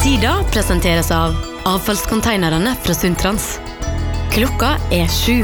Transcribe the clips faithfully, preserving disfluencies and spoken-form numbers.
Tida presenteres av avfallskonteinerne fra Sundtrans. Klokka er sju.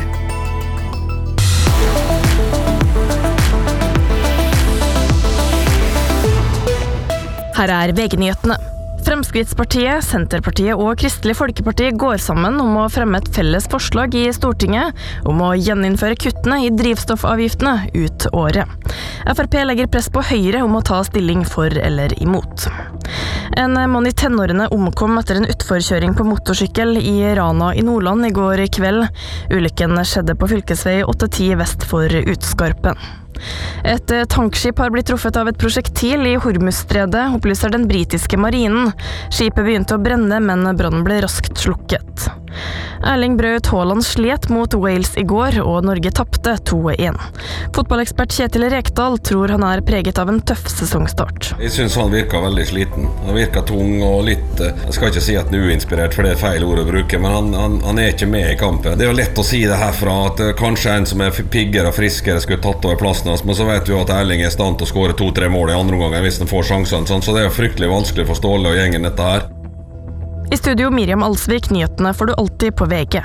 Her er V G-nyhetene. Fremskrittspartiet, Senterpartiet og Kristelig Folkeparti går sammen om å fremme et felles forslag i Stortinget om å gjeninnføre kuttene i drivstoffavgiftene ut året. F R P legger press på Høyre om å ta stilling for eller imot. En mann i tenårene omkom etter en utforkjøring på motorsykkel i Rana i Nordland i går kveld. Ulykken skjedde på fylkesvei åtte ti vest for Utskarpen. Et tankskip har blitt truffet av et prosjektil i Hormuzstredet, opplyser den britiske marinen. Skipet begynte å brenne, men brannen ble raskt slukket. Erling Braut Haaland slet mot Wales i går, og Norge tappte to en. Fotballekspert Kjetil Rekdal tror han er preget av en tøff sesongstart. Jeg synes han virker veldig sliten. Han virker tung og litt, jeg skal ikke si at han er uinspirert, for det er feil ord å bruke, men han, han, han er ikke med i kampen. Det er jo lett å si det herfra, at kanskje en som er piggere og friskere skulle tatt over plassen hans, men så vet vi jo at Erling er i stand til å skåre to-tre mål i andre omgang hvis han får sjansen, sånn, så det er jo fryktelig vanskelig for Ståle og gjengen dette her. I studio Miriam Alsvik, nyhetene får du alltid på V G.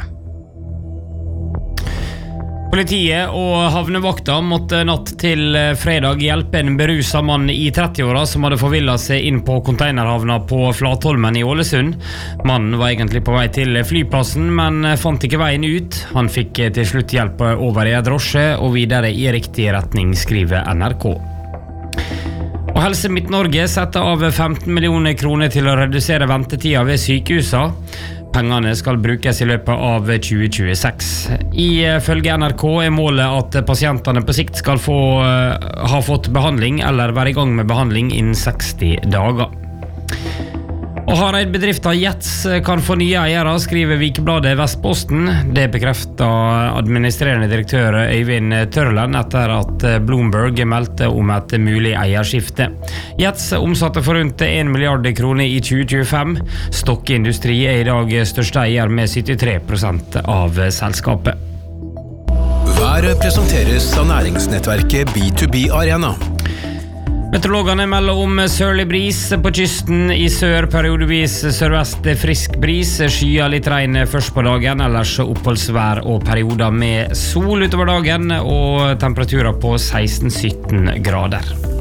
Politiet og havnevakta måtte natt til fredag hjelpe en beruset mann i trettiåra som hadde forvillet seg inn på containerhavna på Flatholmen i Ålesund. Mannen var egentlig på vei til flyplassen, men fant ikke veien ut. Han fikk til slutt hjelp over i en drosje og videre i riktig retning, skriver N R K. Og Helse Midt-Norge setter av femten millioner kroner til å redusere ventetida ved sykehusa. Pengene skal brukes i løpet av tjue tjueseks. Ifølge N R K er målet at pasientene på sikt skal få, ha fått behandling eller være i gang med behandling innen seksti dager. Og Hareid-bedriften Jets kan få nye eiere, skriver Vikebladet Vestposten. Det bekrefter administrerende direktør Øyvind Tørland etter at Bloomberg meldte om et mulig eierskifte. Jets omsatte for rundt en milliard kroner i tjue tjuefem. Stokke Industri er i dag største eier med syttitre prosent av selskapet. Været presenteres av næringsnettverket B to B Arena. Meteorologene melder om sørlig bris på kysten i sør, periodevis sørvest frisk bris, skyer litt regn først på dagen, ellers oppholdsvær og perioder med sol utover dagen og temperaturer på seksten sytten grader.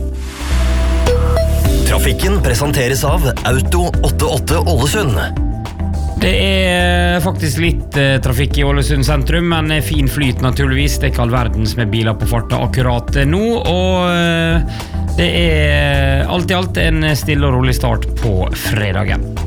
Trafikken presenteres av Auto åttiåtte Ålesund. Det er faktisk litt eh, trafikk i Ålesund sentrum, men fin flyt naturligvis. Det er ikke all verdens med biler på farta akkurat nå, og eh, det er alt i alt en stille og rolig start på fredagen.